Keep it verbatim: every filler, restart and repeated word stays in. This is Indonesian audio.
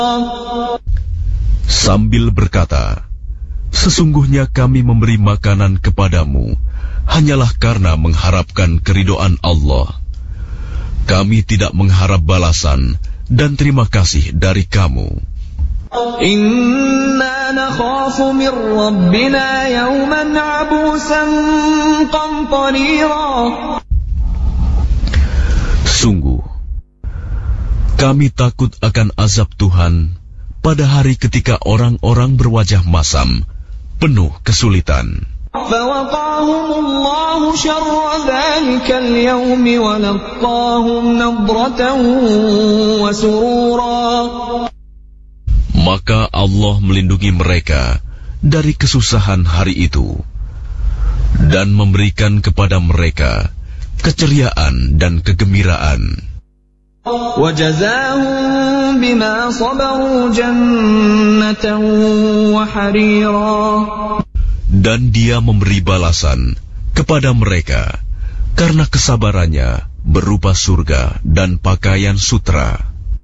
Sambil berkata, sesungguhnya kami memberi makanan kepadamu hanyalah karena mengharapkan keridhaan Allah. Kami tidak mengharap balasan dan terima kasih dari kamu. Inna nakhafu min rabbina yawman abusan qamtarira. Sungguh, kami takut akan azab Tuhan pada hari ketika orang-orang berwajah masam, penuh kesulitan. فَوَقَاهُمُ اللَّهُ شَرَّ ذَلِكَ الْيَوْمِ وَلَقَّاهُمْ نَضْرَةً وَسُرُورًا. Maka Allah melindungi mereka dari kesusahan hari itu dan memberikan kepada mereka keceriaan dan kegembiraan. وَجَزَاهُمْ بِمَا صَبَرُوا جَنَّةً وَحَرِيرًا. Dan Dia memberi balasan kepada mereka karena kesabarannya berupa surga dan pakaian sutra.